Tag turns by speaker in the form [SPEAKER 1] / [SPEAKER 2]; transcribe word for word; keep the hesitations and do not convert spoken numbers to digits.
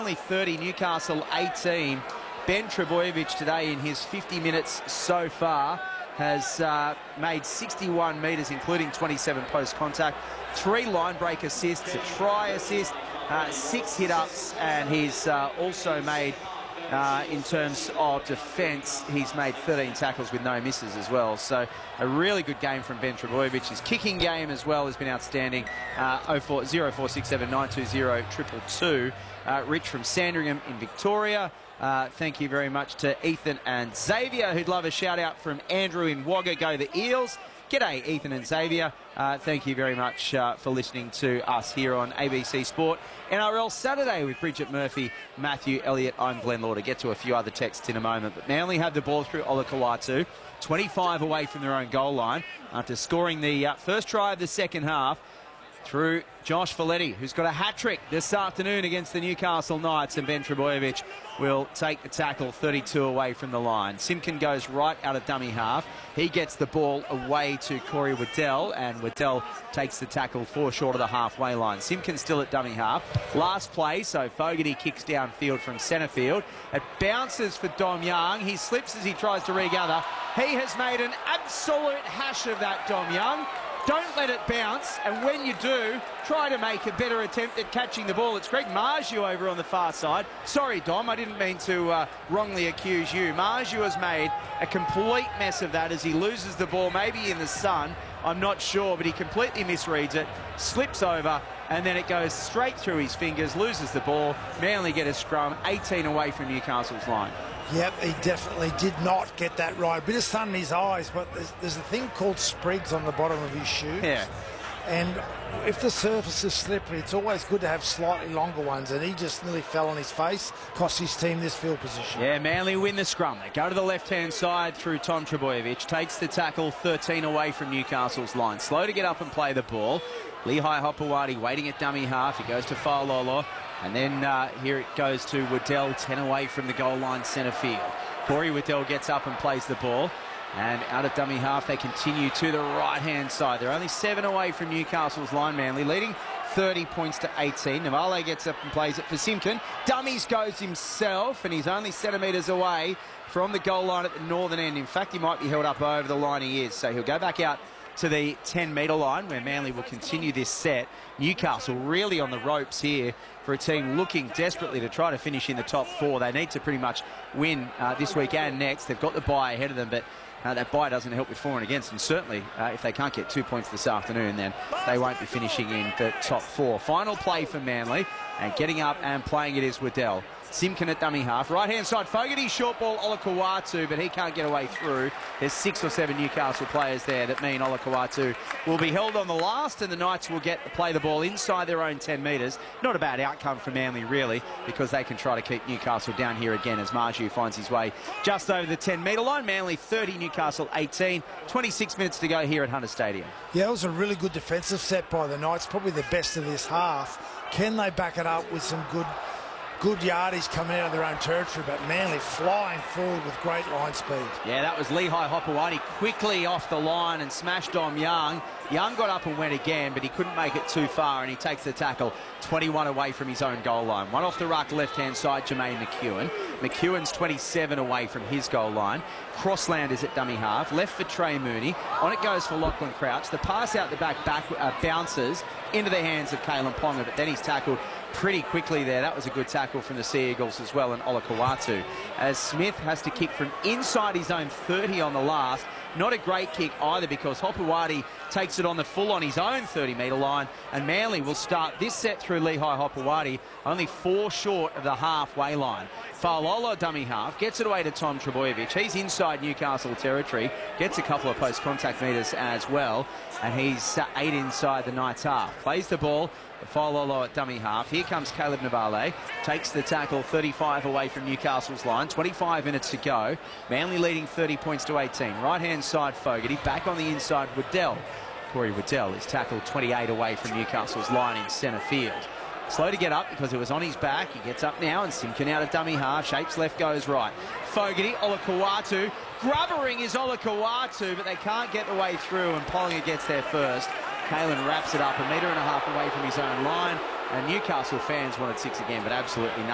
[SPEAKER 1] Manly thirty, Newcastle eighteen. Ben Trbojevic today in his fifty minutes so far has uh, made sixty-one metres, including twenty-seven post-contact, three line break assists, a try assist, uh, six hit-ups, and he's uh, also made, uh, in terms of defence, he's made thirteen tackles with no misses as well. So a really good game from Ben Trbojevic. His kicking game as well has been outstanding. Uh, oh four oh four six seven nine two oh two two two. Uh, Rich from Sandringham in Victoria. Uh, thank you very much to Ethan and Xavier, who'd love a shout-out from Andrew in Wagga. Go the Eels. G'day, Ethan and Xavier. Uh, thank you very much uh, for listening to us here on A B C Sport. N R L Saturday with Bridget Murphy, Matthew Elliott. I'm Glenn Law. To get to a few other texts in a moment. But Manly have the ball through Olakau'atu, twenty-five away from their own goal line after scoring the uh, first try of the second half through Josh Folletti, who's got a hat-trick this afternoon against the Newcastle Knights, and Ben Trbojevic will take the tackle thirty-two away from the line. Simpkin goes right out of dummy half. He gets the ball away to Corey Waddell, and Waddell takes the tackle four short of the halfway line. Simpkin still at dummy half. Last play, so Fogarty kicks downfield from centre field. It bounces for Dom Young. He slips as he tries to regather. He has made an absolute hash of that, Dom Young. Don't let it bounce, and when you do, try to make a better attempt at catching the ball. It's Greg Marju over on the far side. Sorry, Dom, I didn't mean to uh, wrongly accuse you. Marju has made a complete mess of that as he loses the ball, maybe in the sun. I'm not sure, but he completely misreads it, slips over, and then it goes straight through his fingers, loses the ball. Manly get a scrum, eighteen away from Newcastle's line.
[SPEAKER 2] Yep, he definitely did not get that right. A bit of sun in his eyes, but there's, there's a thing called sprigs on the bottom of his shoes.
[SPEAKER 1] Yeah.
[SPEAKER 2] And if the surface is slippery, it's always good to have slightly longer ones, and he just nearly fell on his face, cost his team this field position.
[SPEAKER 1] Yeah, Manly win the scrum. They go to the left-hand side through Tom Trbojevic, takes the tackle thirteen away from Newcastle's line. Slow to get up and play the ball. Lehigh Hopewadi waiting at dummy half. He goes to Fa'alolo. And then uh, here it goes to Waddell, ten away from the goal line, centre field. Corey Waddell gets up and plays the ball. And out of dummy half, they continue to the right-hand side. They're only seven away from Newcastle's line, Manly, leading thirty points to eighteen. Navale gets up and plays it for Simpkin. Dummies goes himself, and he's only centimetres away from the goal line at the northern end. In fact, he might be held up over the line he is. So he'll go back out to the ten metre line, where Manly will continue this set. Newcastle really on the ropes here for a team looking desperately to try to finish in the top four. They need to pretty much win uh, this week and next. They've got the bye ahead of them, but uh, that bye doesn't help with for and against. And certainly, uh, if they can't get two points this afternoon, then they won't be finishing in the top four. Final play for Manly, and getting up and playing it is Waddell. Simpkin at dummy half. Right-hand side, Fogarty, short ball, Olakau'atu, but he can't get away through. There's six or seven Newcastle players there that mean Olakau'atu will be held on the last, and the Knights will get to play the ball inside their own ten metres. Not a bad outcome for Manly, really, because they can try to keep Newcastle down here again as Marju finds his way just over the ten metre line. Manly thirty, Newcastle eighteen. twenty-six minutes to go here at Hunter Stadium.
[SPEAKER 2] Yeah, it was a really good defensive set by the Knights, probably the best of this half. Can they back it up with some good Good yardage coming out of their own territory, but Manly flying forward with great line speed.
[SPEAKER 1] Yeah, that was Lehigh Hopewadi quickly off the line and smashed Dom Young. Young got up and went again, but he couldn't make it too far, and he takes the tackle twenty-one away from his own goal line. One off the ruck, left-hand side, Jermaine McEwen. McEwen's twenty-seven away from his goal line. Crossland is at dummy half. Left for Trey Mooney. On it goes for Lachlan Crouch. The pass out the back, back uh, bounces into the hands of Kalen Ponga, but then he's tackled pretty quickly there. That was a good tackle from the Sea Eagles as well, and Olakau'atu. As Smith has to kick from inside his own thirty on the last. Not a great kick either, because Hopewadi takes it on the full on his own thirty metre line, and Manly will start this set through Lehigh Hopewadi, only four short of the halfway line. Fa'alolo dummy half, gets it away to Tom Trbojevic. He's inside Newcastle territory, gets a couple of post-contact metres as well, and he's uh, eight inside the Knights half. Plays the ball, Fa'alolo at dummy half. Here comes Caleb Navale, takes the tackle thirty-five away from Newcastle's line. twenty-five minutes to go. Manly leading thirty points to eighteen. Right-hand side, Fogarty, back on the inside, Waddell. Corey Waddell is tackled twenty-eight away from Newcastle's line in centre field. Slow to get up because it was on his back. He gets up now, and Simpkin out of dummy half. Shapes left, goes right. Fogarty, Olakau'atu. Grubbering is Olakau'atu, but they can't get the way through, and Pollinger gets there first. Kalen wraps it up a metre and a half away from his own line, and Newcastle fans wanted six again, but absolutely nothing.